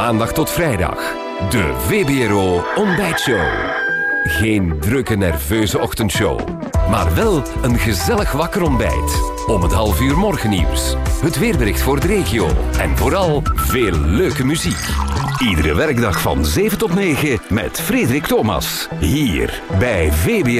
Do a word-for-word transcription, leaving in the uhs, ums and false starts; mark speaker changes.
Speaker 1: maandag tot vrijdag. De V B R O Ontbijtshow. Geen drukke, nerveuze ochtendshow, maar wel een gezellig wakker ontbijt. Om het half uur morgennieuws, het weerbericht voor de regio en vooral veel leuke muziek. Iedere werkdag van zeven tot negen met Frederik Thomas. Hier bij V B R O.